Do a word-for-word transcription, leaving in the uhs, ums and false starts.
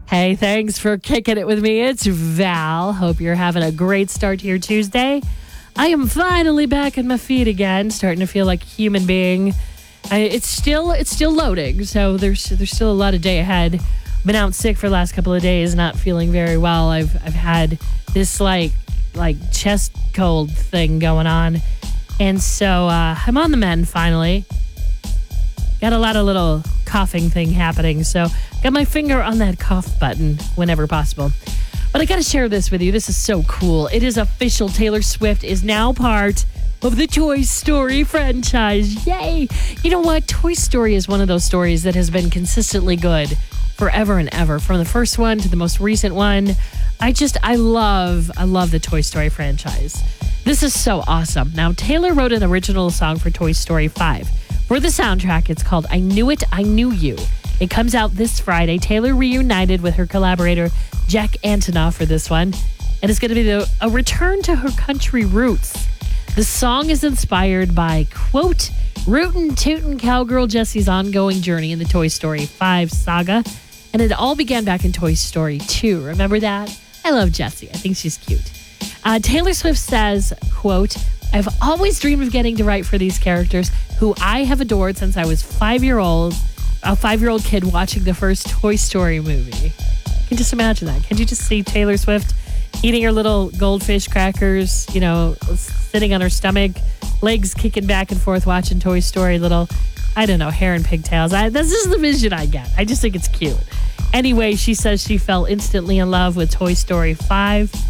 Hey, thanks for kicking it with me. It's Val. Hope you're having a great start to your Tuesday. I am finally back on my feet again, starting to feel like a human being. I, it's still it's still loading, so there's there's still a lot of day ahead. Been out sick for the last couple of days, not feeling very well. I've I've had this like like chest cold thing going on, and so uh, I'm on the mend finally. Got a lot of little coughing thing happening, so got my finger on that cough button whenever possible. But I got to share this with you. This is so cool. It is official. Taylor Swift is now part of the Toy Story franchise. Yay! You know what? Toy Story is one of those stories that has been consistently good forever and ever. From the first one to the most recent one. I just, I love, I love the Toy Story franchise. This is so awesome. Now, Taylor wrote an original song for Toy Story five. For the soundtrack, it's called I Knew It, I Knew You. It comes out this Friday. Taylor reunited with her collaborator, Jack Antonoff, for this one. And it's going to be the, a return to her country roots. The song is inspired by, quote, rootin' tootin' cowgirl Jessie's ongoing journey in the Toy Story five saga. And it all began back in Toy Story two. Remember that? I love Jessie. I think she's cute. Uh, Taylor Swift says, quote, I've always dreamed of getting to write for these characters who I have adored since I was five-year-old, a five-year-old kid watching the first Toy Story movie. Can you just imagine that? Can you just see Taylor Swift eating her little goldfish crackers, you know, sitting on her stomach, legs kicking back and forth, watching Toy Story, little, I don't know, hair and pigtails. I, this is the vision I get. I just think it's cute. Anyway, she says she fell instantly in love with Toy Story five.